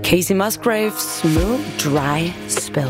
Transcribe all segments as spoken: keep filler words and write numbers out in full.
Casey Musgraves med Dry Spell.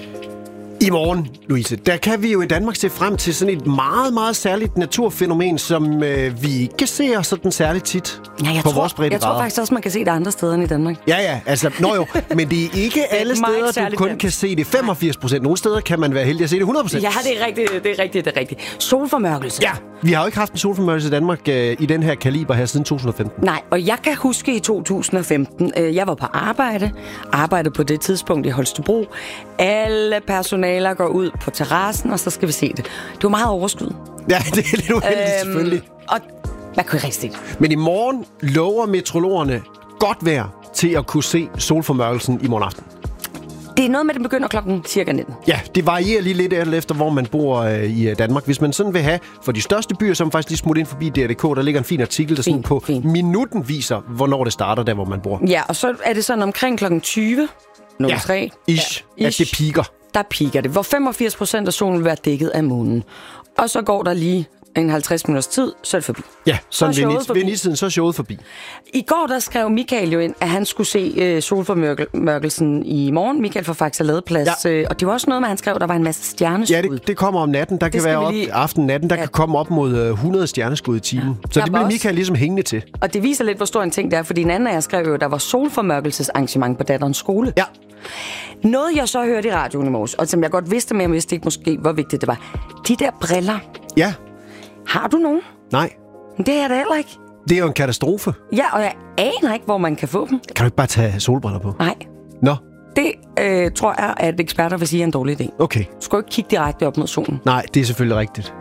I morgen, Louise, der kan vi jo i Danmark se frem til sådan et meget, meget særligt naturfænomen, som øh, vi ikke ser sådan særligt tit ja, jeg på tror, vores breddegrader. Jeg tror faktisk også, man kan se det andre steder end i Danmark. Ja, ja, altså, nå jo, men det er ikke alle steder, du kun nemt. kan se det femogfirs procent. Nogle steder kan man være heldig at se det hundrede procent. Ja, det er rigtigt, det er rigtigt, det er rigtigt. Solformørkelse. Ja, vi har jo ikke haft en solformørkelse i Danmark øh, i den her kaliber her siden to tusind og femten. Nej, og jeg kan huske i to tusind og femten, øh, jeg var på arbejde, arbejdede på det tidspunkt i Holstebro. Alle personaler går ud på terrassen, og så skal vi se det. Det var meget overskud. Ja, det er lidt uheldigt, øhm, selvfølgelig. Og man kunne ikke rigtig se det. Men i morgen lover meteorologerne godt vejr til at kunne se solformørkelsen i morgen aften. Det er noget med, at den begynder klokken cirka nitten. Ja, det varierer lige lidt efter, hvor man bor øh, i Danmark. Hvis man sådan vil have for de største byer, som faktisk lige smut ind forbi D R punktum d k, der ligger en fin artikel, der fin, sådan på fin. minuten viser, hvornår det starter, der hvor man bor. Ja, og så er det sådan omkring klokken tyve. nul tre. Ja, ish, ja, ish, at det piker. Der piker det, hvor femogfirs procent af solen vil være dækket af månen. Og så går der lige en halvtreds minutters tid, så er det forbi. Ja, sådan ved, ved nitiden, så er showet forbi. I går der skrev Michael jo ind, at han skulle se øh, solformørkelsen i morgen. Michael fra Faxe Ladeplads. Ja. Øh, og det var også noget med, han skrev, der var en masse stjerneskud. Ja, det, det kommer om natten. Der det kan være op lige... aften natten. Der ja. kan komme op mod øh, hundrede stjerneskud i timen. Ja. Så der det bliver også... Michael ligesom hængende til. Og det viser lidt, hvor stor en ting det er. Fordi en anden af jer skrev jo, at der var solformørkelsesarrangement på datterens skole. Ja. Noget, jeg så hørte i radioen i morges, og som jeg godt vidste, men jeg vidste ikke måske, hvor vigtigt det var. De der briller. Ja. Har du nogen? Nej. Det er det heller ikke. Det er jo en katastrofe. Ja, og jeg aner ikke, hvor man kan få dem. Kan du ikke bare tage solbriller på? Nej. Nå. Det øh, tror jeg, at eksperter vil sige er en dårlig idé. Okay. Du skal jo ikke kigge direkte op mod solen. Nej, det er selvfølgelig rigtigt.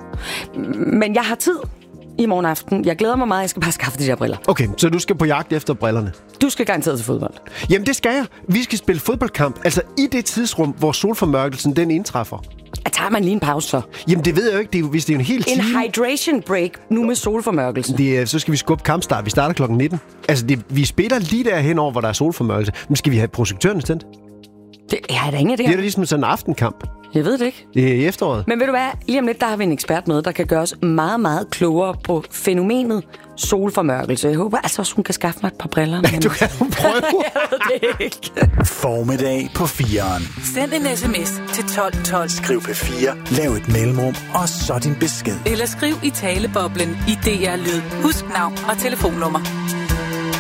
Men jeg har tid i morgen aften. Jeg glæder mig meget, jeg skal bare skaffe de der briller. Okay, så du skal på jagt efter brillerne? Du skal garanteret til fodbold. Jamen, det skal jeg. Vi skal spille fodboldkamp, altså i det tidsrum, hvor solformørkelsen den indtræffer. Jeg tager man lige en pause så? Jamen, det ved jeg jo ikke. Det er, hvis det er en hel time... En hydration break nu med solformørkelsen. Det er, så skal vi skubbe kampstart. Vi starter klokken nitten. Altså, det, vi spiller lige derhen over, hvor der er solformørkelse. Men skal vi have projektørerne tændt? Det er der ingen af det. Det er da ligesom sådan en aftenkamp. Jeg ved det ikke. Det er i efteråret. Men ved du hvad? Lige om lidt, der har vi en ekspert med, der kan gøre os meget, meget klogere på fænomenet solformørkelse. Jeg håber altså også, hun kan skaffe mig et par briller. Ja, du kan prøve. Jeg ved det ikke. Formiddag på fireren. Send en sms til tolv tolv. Skriv P fire, lav et mellemrum, og så din besked. Eller skriv i taleboblen i D R Lyd. Husk navn og telefonnummer.